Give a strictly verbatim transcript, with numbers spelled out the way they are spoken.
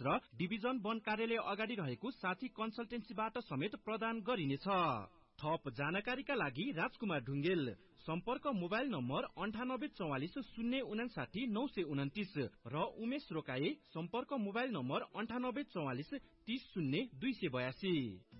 पत्र डिभिजन वन कार्यालय अगाडि रहेको साथी कन्सल्टेन्सीबाट समेत प्रदान गरिनेछ। थप जानकारीका लागि राजकुमार ढुङ्गेल, सम्पर्क मोबाइल नम्बर अन्ठानब्बे चौवालिस शून्य उनासाठी नौ सय उन्तिस र उमेश रोकाए, सम्पर्क मोबाइल नम्बर अन्ठानब्बे चौवालिस तीस शून्य दुई सय बयासी।